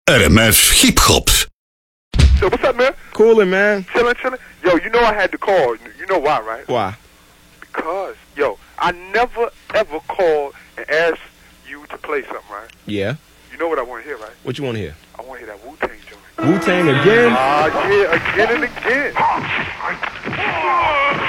RMF Hip Hop. So what's up, man? Coolin', man. Chillin'. Yo, you know I had to call. You know why, right? Why? Because, yo, I never, ever called and asked you to play something, right? Yeah. You know what I want to hear, right? What you want to hear? I want to hear that Wu-Tang joint. Wu-Tang again? Yeah, again and again.